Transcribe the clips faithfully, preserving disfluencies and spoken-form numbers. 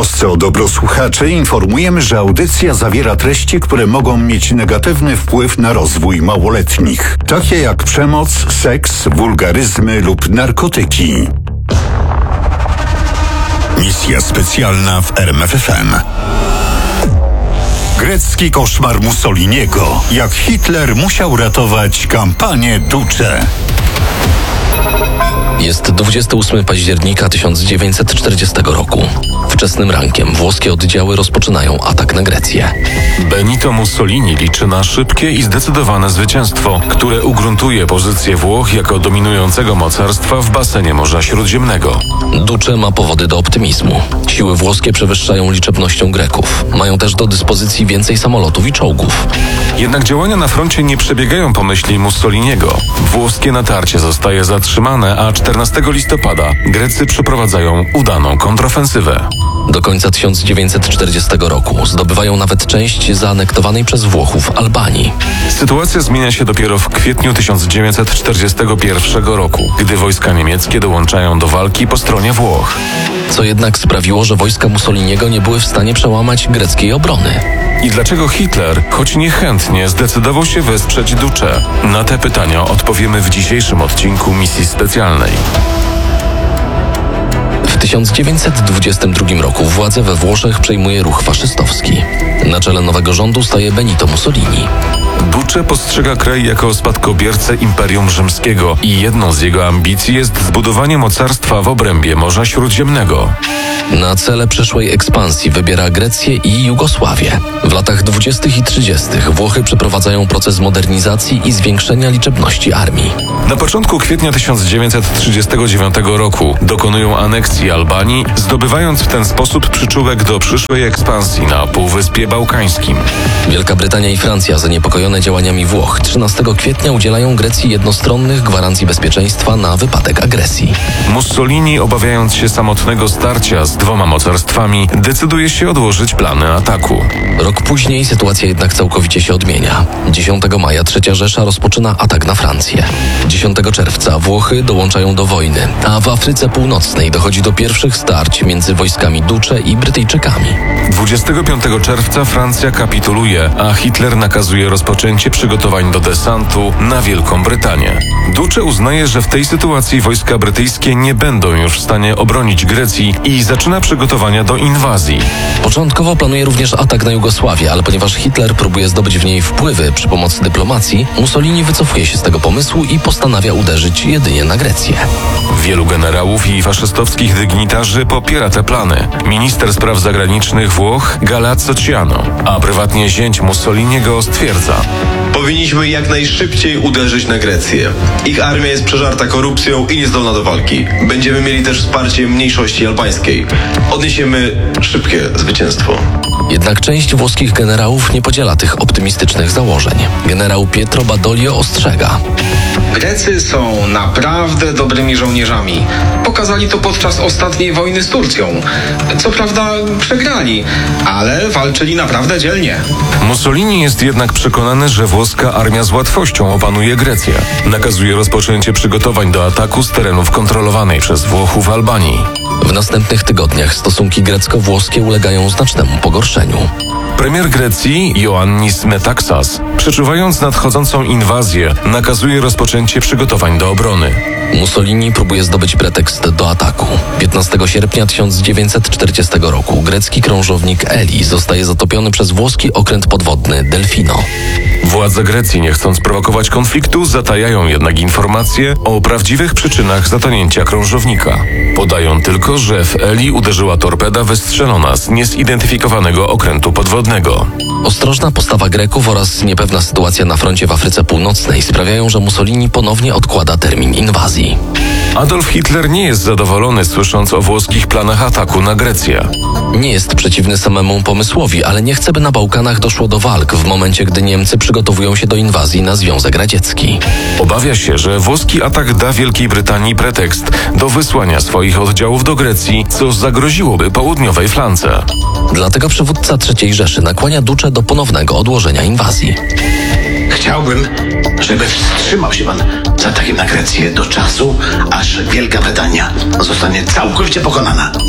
trosce o dobro słuchaczy informujemy, że audycja zawiera treści, które mogą mieć negatywny wpływ na rozwój małoletnich, takie jak przemoc, seks, wulgaryzmy lub narkotyki. Misja specjalna w R M F F M. Grecki koszmar Mussoliniego. Jak Hitler musiał ratować kampanię Duce. Jest dwudziestego ósmego października tysiąc dziewięćset czterdziestego roku. Wczesnym rankiem włoskie oddziały rozpoczynają atak na Grecję. Benito Mussolini liczy na szybkie i zdecydowane zwycięstwo, które ugruntuje pozycję Włoch jako dominującego mocarstwa w basenie Morza Śródziemnego. Duce ma powody do optymizmu. Siły włoskie przewyższają liczebnością Greków. Mają też do dyspozycji więcej samolotów i czołgów. Jednak działania na froncie nie przebiegają po myśli Mussoliniego. Włoskie natarcie zostaje zatrzymane, a czternastego listopada Grecy przeprowadzają udaną kontrofensywę. Do końca tysiąc dziewięćset czterdziestego roku zdobywają nawet część zaanektowanej przez Włochów Albanii. Sytuacja zmienia się dopiero w kwietniu tysiąc dziewięćset czterdziestego pierwszego roku, gdy wojska niemieckie dołączają do walki po stronie Włoch. Co jednak sprawiło, że wojska Mussoliniego nie były w stanie przełamać greckiej obrony. I dlaczego Hitler, choć niechętnie, zdecydował się wesprzeć Duce? Na te pytania odpowiemy w dzisiejszym odcinku Misji Specjalnej. W tysiąc dziewięćset dwudziestym drugim roku władzę we Włoszech przejmuje ruch faszystowski. Na czele nowego rządu staje Benito Mussolini. Duce postrzega kraj jako spadkobiercę Imperium Rzymskiego i jedną z jego ambicji jest zbudowanie mocarstwa w obrębie Morza Śródziemnego. Na cele przyszłej ekspansji wybiera Grecję i Jugosławię. W latach dwudziestych i trzydziestych Włochy przeprowadzają proces modernizacji i zwiększenia liczebności armii. Na początku kwietnia tysiąc dziewięćset trzydziestego dziewiątego roku dokonują aneksji Albanii, zdobywając w ten sposób przyczółek do przyszłej ekspansji na Półwyspie Bałkańskim. Wielka Brytania i Francja, zaniepokojone działaniami Włoch, trzynastego kwietnia udzielają Grecji jednostronnych gwarancji bezpieczeństwa na wypadek agresji. Mussolini, obawiając się samotnego starcia z dwoma mocarstwami, decyduje się odłożyć plany ataku. Rok później sytuacja jednak całkowicie się odmienia. dziesiątego maja Trzecia Rzesza rozpoczyna atak na Francję. dziesiątego czerwca Włochy dołączają do wojny, a w Afryce Północnej dochodzi do pierwszych starć między wojskami Duce i Brytyjczykami. dwudziestego piątego czerwca Francja kapituluje, a Hitler nakazuje rozpoczęcie przygotowań do desantu na Wielką Brytanię. Duce uznaje, że w tej sytuacji wojska brytyjskie nie będą już w stanie obronić Grecji i zaczyna przygotowania do inwazji. Początkowo planuje również atak na Jugosławię, ale ponieważ Hitler próbuje zdobyć w niej wpływy przy pomocy dyplomacji, Mussolini wycofuje się z tego pomysłu i postanawia uderzyć jedynie na Grecję. Wielu generałów i faszystowskich dygnitarzy popiera te plany. Minister spraw zagranicznych Włoch Galeazzo Ciano, a prywatnie zięć Mussoliniego stwierdza: powinniśmy jak najszybciej uderzyć na Grecję. Ich armia jest przeżarta korupcją i niezdolna do walki. Będziemy mieli też wsparcie mniejszości albańskiej. Odniesiemy szybkie zwycięstwo. Jednak część włoskich generałów nie podziela tych optymistycznych założeń. Generał Pietro Badoglio ostrzega: Grecy są naprawdę dobrymi żołnierzami. Pokazali to podczas ostatniej wojny z Turcją. Co prawda przegrali, ale walczyli naprawdę dzielnie. Mussolini jest jednak przekonany, że włoska armia z łatwością opanuje Grecję. Nakazuje rozpoczęcie przygotowań do ataku z terenów kontrolowanej przez Włochów Albanii. W następnych tygodniach stosunki grecko-włoskie ulegają znacznemu pogorszeniu. Premier Grecji Ioannis Metaxas, przeczuwając nadchodzącą inwazję, nakazuje rozpoczęcie przygotowań do obrony. Mussolini próbuje zdobyć pretekst do ataku. piętnastego sierpnia tysiąc dziewięćset czterdziestego roku grecki krążownik Eli zostaje zatopiony przez włoski okręt podwodny Delfino. Władze Grecji, nie chcąc prowokować konfliktu, zatajają jednak informacje o prawdziwych przyczynach zatonięcia krążownika. Podają tylko, że w Eli uderzyła torpeda wystrzelona z niezidentyfikowanego okrętu podwodnego. Ostrożna postawa Greków oraz niepewna sytuacja na froncie w Afryce Północnej sprawiają, że Mussolini ponownie odkłada termin inwazji. Adolf Hitler nie jest zadowolony, słysząc o włoskich planach ataku na Grecję. Nie jest przeciwny samemu pomysłowi, ale nie chce, by na Bałkanach doszło do walk w momencie, gdy Niemcy przygotowują się do inwazji na Związek Radziecki. Obawia się, że włoski atak da Wielkiej Brytanii pretekst do wysłania swoich oddziałów do Grecji, co zagroziłoby południowej flance. Dlatego przywódca trzeciej Rzeszy nakłania Duce do ponownego odłożenia inwazji. Chciałbym, żeby wstrzymał się pan z atakiem na Grecję do czasu, aż Wielka Brytania zostanie całkowicie pokonana.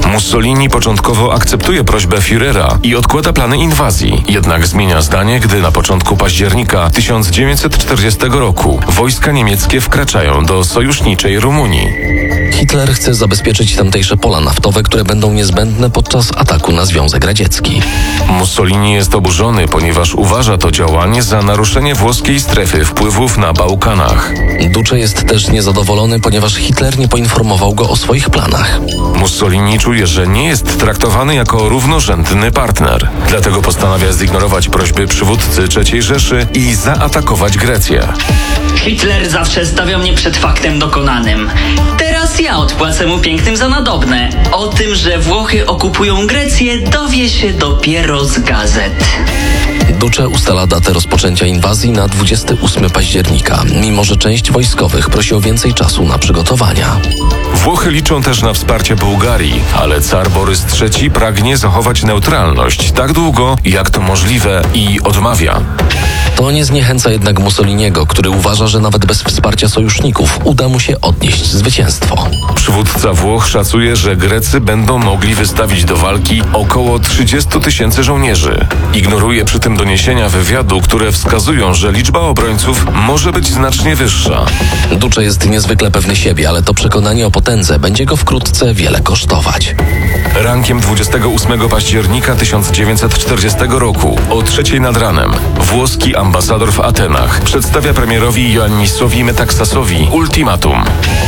Mussolini początkowo akceptuje prośbę Führera i odkłada plany inwazji, jednak zmienia zdanie, gdy na początku października tysiąc dziewięćset czterdziestego roku wojska niemieckie wkraczają do sojuszniczej Rumunii. Hitler chce zabezpieczyć tamtejsze pola naftowe, które będą niezbędne podczas ataku na Związek Radziecki. Mussolini jest oburzony, ponieważ uważa to działanie za naruszenie włoskiej strefy wpływów na Bałkanach. Duce jest też niezadowolony, ponieważ Hitler nie poinformował go o swoich planach. Mussolini czuje, że nie jest traktowany jako równorzędny partner. Dlatego postanawia zignorować prośby przywódcy trzeciej Rzeszy i zaatakować Grecję. Hitler zawsze stawia mnie przed faktem dokonanym. Teraz ja odpłacę mu pięknym za nadobne. O tym, że Włochy okupują Grecję, dowie się dopiero z gazet. Duce ustala datę rozpoczęcia inwazji na dwudziestego ósmego października, mimo że część wojskowych prosi o więcej czasu na przygotowania. Włochy liczą też na wsparcie Bułgarii, ale car Borys trzeci pragnie zachować neutralność tak długo, jak to możliwe i odmawia. To nie zniechęca jednak Mussoliniego, który uważa, że nawet bez wsparcia sojuszników uda mu się odnieść zwycięstwo. Przywódca Włoch szacuje, że Grecy będą mogli wystawić do walki około trzydziestu tysięcy żołnierzy. Ignoruje przy tym doniesienia wywiadu, które wskazują, że liczba obrońców może być znacznie wyższa. Duce jest niezwykle pewny siebie, ale to przekonanie o potędze będzie go wkrótce wiele kosztować. Rankiem dwudziestego ósmego października tysiąc dziewięćset czterdziestego roku o trzeciej nad ranem włoski ambasador w Atenach przedstawia premierowi Ioannisowi Metaksasowi ultimatum.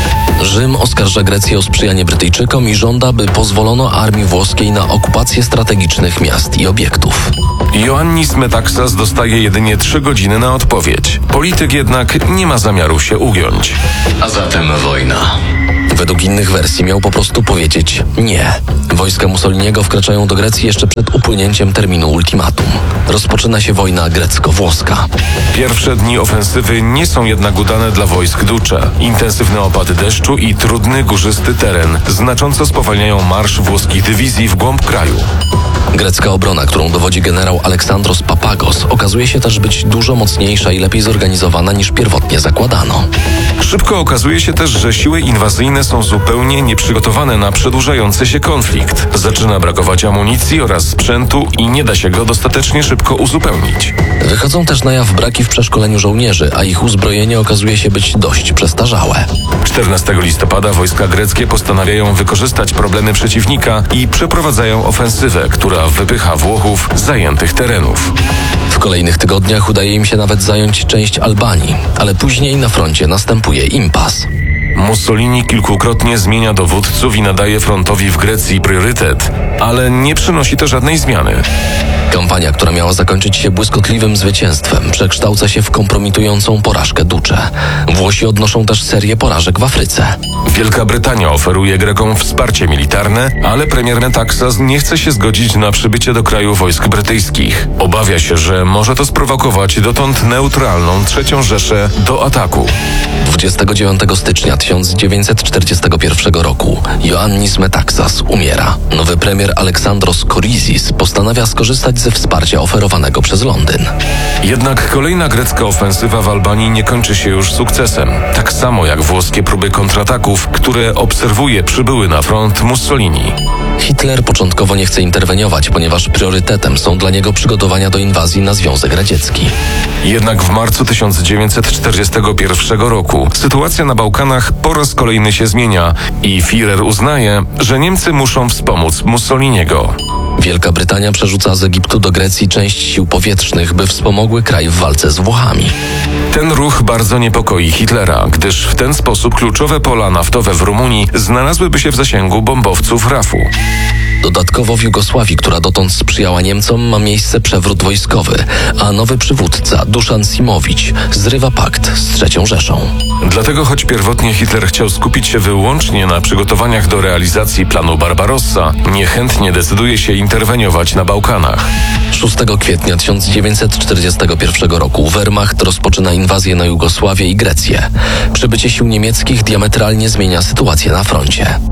Rzym oskarża Grecję o sprzyjanie Brytyjczykom i żąda, by pozwolono armii włoskiej na okupację strategicznych miast i obiektów. Ioannis Metaxas dostaje jedynie trzy godziny na odpowiedź. Polityk jednak nie ma zamiaru się ugiąć. A zatem wojna. Według innych wersji miał po prostu powiedzieć nie. Wojska Mussoliniego wkraczają do Grecji jeszcze przed upłynięciem terminu ultimatum. Rozpoczyna się wojna grecko-włoska. Pierwsze dni ofensywy nie są jednak udane dla wojsk Duce. Intensywne opady deszczu i trudny, górzysty teren znacząco spowalniają marsz włoskich dywizji w głąb kraju. Grecka obrona, którą dowodzi generał Aleksandros Papagos, okazuje się też być dużo mocniejsza i lepiej zorganizowana niż pierwotnie zakładano. Szybko okazuje się też, że siły inwazyjne są zupełnie nieprzygotowane na przedłużający się konflikt. Zaczyna brakować amunicji oraz sprzętu i nie da się go dostatecznie szybko uzupełnić. Wychodzą też na jaw braki w przeszkoleniu żołnierzy, a ich uzbrojenie okazuje się być dość przestarzałe. czternastego listopada wojska greckie postanawiają wykorzystać problemy przeciwnika i przeprowadzają ofensywę, która wypycha Włochów z zajętych terenów. W kolejnych tygodniach udaje im się nawet zająć część Albanii, ale później na froncie następuje impas. Mussolini kilkukrotnie zmienia dowódców i nadaje frontowi w Grecji priorytet, ale nie przynosi to żadnej zmiany. Kampania, która miała zakończyć się błyskotliwym zwycięstwem, przekształca się w kompromitującą porażkę Duce. Włosi odnoszą też serię porażek w Afryce. Wielka Brytania oferuje Grekom wsparcie militarne, ale premier Metaxas nie chce się zgodzić na przybycie do kraju wojsk brytyjskich. Obawia się, że może to sprowokować dotąd neutralną trzecią Rzeszę do ataku. dwudziestego dziewiątego stycznia tysiąc dziewięćset czterdziestego pierwszego roku Ioannis Metaxas umiera. Nowy premier Aleksandros Korizis postanawia skorzystać ze wsparcia oferowanego przez Londyn. Jednak kolejna grecka ofensywa w Albanii nie kończy się już sukcesem. Tak samo jak włoskie próby kontrataków, które obserwuje przybyły na front Mussolini. Hitler początkowo nie chce interweniować, ponieważ priorytetem są dla niego przygotowania do inwazji na Związek Radziecki. Jednak w marcu tysiąc dziewięćset czterdziestego pierwszego roku sytuacja na Bałkanach po raz kolejny się zmienia i Führer uznaje, że Niemcy muszą wspomóc Mussoliniego. Wielka Brytania przerzuca z Egiptu do Grecji część sił powietrznych, by wspomogły kraj w walce z Włochami. Ten ruch bardzo niepokoi Hitlera, gdyż w ten sposób kluczowe pola naftowe w Rumunii znalazłyby się w zasięgu bombowców R A F-u. Dodatkowo w Jugosławii, która dotąd sprzyjała Niemcom, ma miejsce przewrót wojskowy, a nowy przywódca, Duszan Simowicz, zrywa pakt z trzecią Rzeszą. Dlatego choć pierwotnie Hitler chciał skupić się wyłącznie na przygotowaniach do realizacji planu Barbarossa, niechętnie decyduje się interweniować na Bałkanach. szóstego kwietnia tysiąc dziewięćset czterdziestego pierwszego roku Wehrmacht rozpoczyna inwazję na Jugosławię i Grecję. Przybycie sił niemieckich diametralnie zmienia sytuację na froncie.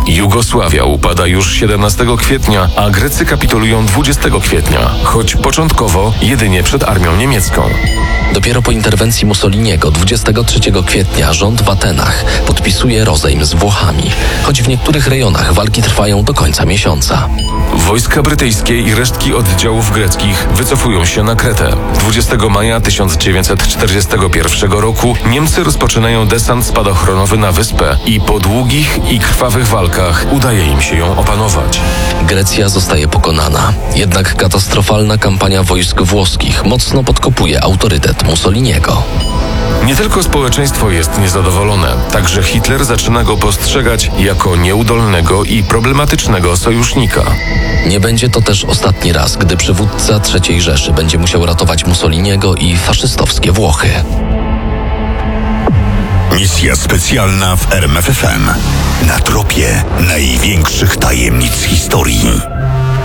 Jugosławia upada już siedemnastego kwietnia, a Grecy kapitulują dwudziestego kwietnia, choć początkowo jedynie przed armią niemiecką. Dopiero po interwencji Mussoliniego dwudziestego trzeciego kwietnia rząd w Atenach podpisuje rozejm z Włochami, choć w niektórych rejonach walki trwają do końca miesiąca. Wojska brytyjskie i resztki oddziałów greckich wycofują się na Kretę. dwudziestego maja tysiąc dziewięćset czterdziestego pierwszego roku Niemcy rozpoczynają desant spadochronowy na wyspę i po długich i krwawych walkach udaje im się ją opanować. Grecja zostaje pokonana, jednak katastrofalna kampania wojsk włoskich mocno podkopuje autorytet Mussoliniego. Nie tylko społeczeństwo jest niezadowolone, także Hitler zaczyna go postrzegać jako nieudolnego i problematycznego sojusznika. Nie będzie to też ostatni raz, gdy przywódca trzeciej Rzeszy będzie musiał ratować Mussoliniego i faszystowskie Włochy. Misja specjalna w R M F F M. Na tropie największych tajemnic historii.